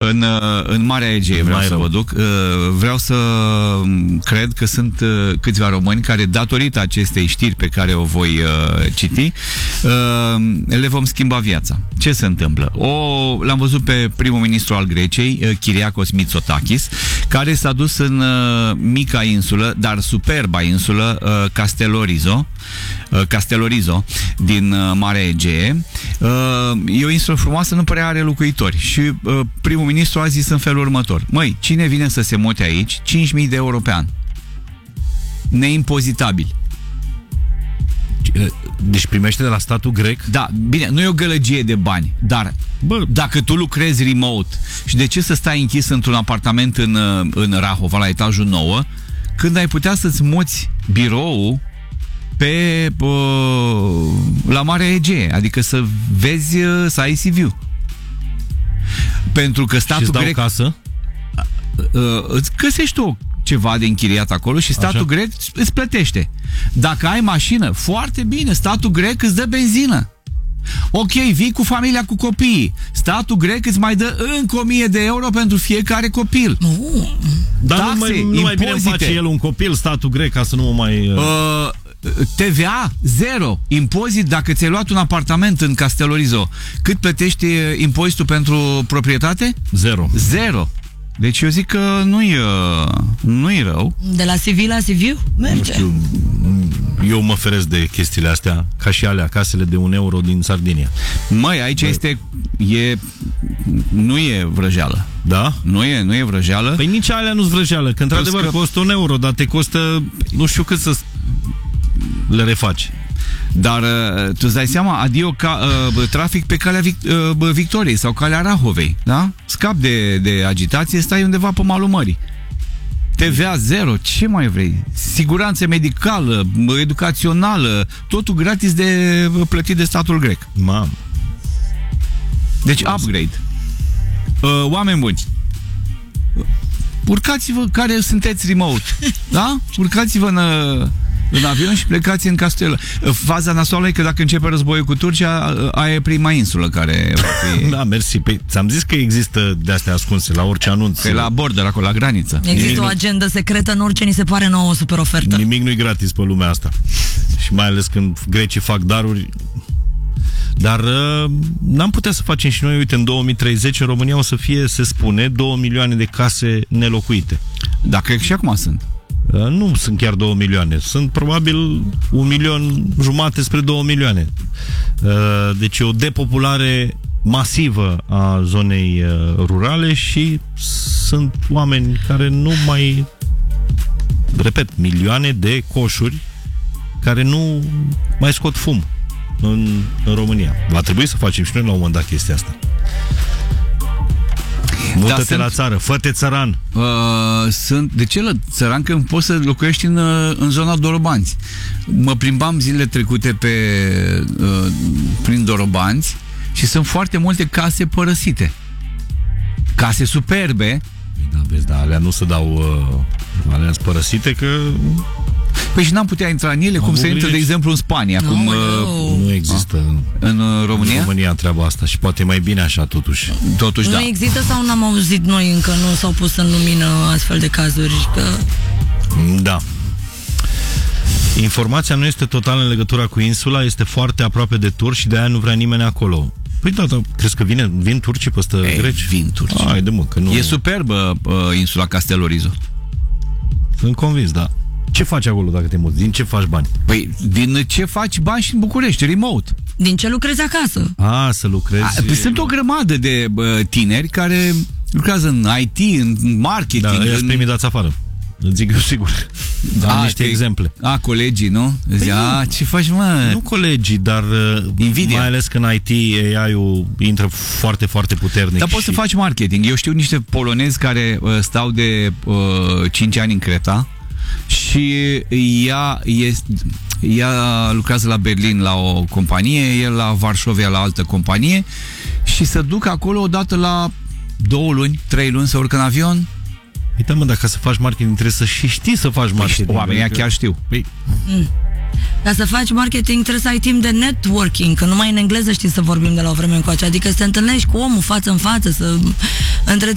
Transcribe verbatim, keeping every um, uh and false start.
În, în Marea Egee vreau să vă duc. Vreau să cred că sunt câțiva români care, datorită acestei știri pe care o voi citi, le vom schimba viața. Ce se întâmplă? O, l-am văzut pe primul ministru al Greciei, Kyriakos Mitsotakis, care s-a dus în mica insulă, dar superba insulă, Castellorizo, Castellorizo din Marea Egee. E o insulă frumoasă, nu prea are locuitori. Și primul ministru a zis în felul următor: măi, cine vine să se mute aici? cinci mii de euro pe an. Neimpozitabil. Deci primește de la statul grec? Da, bine, nu e o gălăgie de bani, dar bă, dacă tu lucrezi remote, și de ce să stai închis într-un apartament în, în Rahova, la etajul nouă, când ai putea să-ți muți biroul pe uh, la Marea Egee, adică să vezi, să ai C V-ul. Pentru că statul grec... grec... casă? Uh, îți găsești tu ceva de închiriat acolo și statul Așa. grec îți plătește. Dacă ai mașină, foarte bine, statul grec îți dă benzină. Ok, vii cu familia, cu copiii. Statul grec îți mai dă încă o mie de euro pentru fiecare copil. Dar taxe, nu mai, nu mai bine face el un copil, statul grec, ca să nu mai... Uh, T V A, zero. Impozit, dacă ți-ai luat un apartament în Castellorizo, cât plătești impozitul pentru proprietate? Zero. Zero. Deci eu zic că nu-i, nu-i rău. De la C V la C V? Merge. Nu știu, eu mă feresc de chestiile astea, ca și alea, casele de un euro din Sardinia. Măi, aici Băi. este... E, nu e vrăjeală. Da? Nu e, nu e vrăjeală. Păi nici alea nu-s vrăjeală, că într-adevăr că... costă un euro, dar te costă nu știu cât să le refaci. Dar tu îți dai seama, adio ca, uh, trafic pe calea Vic, uh, Victoriei sau calea Rahovei, da? Scap de, de agitație, stai undeva pe malul mării. T V A zero, ce mai vrei? Siguranță medicală, educațională, totul gratis de plătit de statul grec. Mam. Deci upgrade. Uh, oameni buni, urcați-vă care sunteți remote, da? Urcați-vă în... în avion și plecați în Castel. Faza nasoală e că dacă începe războiul cu Turcia, aia e prima insulă care va fi... Da, mersi. Păi, ți-am zis că există de-astea ascunse la orice anunț. Pe la border, acolo, la graniță. Există Nimic o agendă secretă în orice ni se pare nouă super ofertă. Nimic nu-i gratis pe lumea asta. Și mai ales când grecii fac daruri. Dar uh, n-am putea să facem și noi, uite, în două mii treizeci în România o să fie, se spune, două milioane de case nelocuite. Da, cred că și acum sunt. Nu sunt chiar două milioane, sunt probabil un milion jumate spre două milioane. Deci e o depopulare masivă a zonei rurale și sunt oameni care nu mai, repet, milioane de coșuri care nu mai scot fum în, în România. Va trebui să facem și noi la un moment dat chestia asta. Mută-te da, la sunt, țară, fă-te țăran. Uh, sunt, de ce la țăran? Că poți să locuiești în, în zona Dorobanți. Mă plimbam zilele trecute pe uh, prin Dorobanți și sunt foarte multe case părăsite. Case superbe. Da, vezi, dar alea nu se dau uh, alea sunt părăsite că... Păi și n-am putea intra în ele, cum se intră, de exemplu, în Spania. No, cum, no. Nu există în România? În România treaba asta și poate mai bine așa, totuși. Totuși, nu da. există sau n-am auzit noi încă, nu s-au pus în lumină astfel de cazuri? Că... Da. Informația nu este totală în legătura cu insula, este foarte aproape de turci și de aia nu vrea nimeni acolo. Păi da, da, crezi că vine, vin turcii peste greci? Vin turci. Hai de mă, că nu... E superbă uh, insula Castellorizo. Sunt convins, da. Ce faci acolo dacă te muți? Din ce faci bani? Păi, din ce faci bani și în București, remote. Din ce lucrezi acasă? A, să lucrezi... A, păi sunt o grămadă de bă, tineri care lucrează în I T, în marketing... Da, ăia în... sunt primii dați afară. Îți zic eu sigur. Am a, niște te... exemple. A, colegii, nu? Păi Zi, a, ce faci, mă? Nu colegii, dar Nvidia. Mai ales că în I T A I-ul intră foarte, foarte puternic. Dar poți și... să faci marketing. Eu știu niște polonezi care uh, stau de uh, cinci ani în Creta și ea, este, ea lucrează la Berlin la o companie, el la Varșovia la altă companie și se duc acolo odată la două luni, trei luni, să urcă în avion. Uite, mă, dacă să faci marketing trebuie să și știi să faci marketing. Păi, oamenii adică... chiar știu. Păi... Mm. Ca să faci marketing trebuie să ai timp de networking, că numai în engleză știi să vorbim de la o vreme încoace, adică să te întâlnești cu omul față în față, să întreții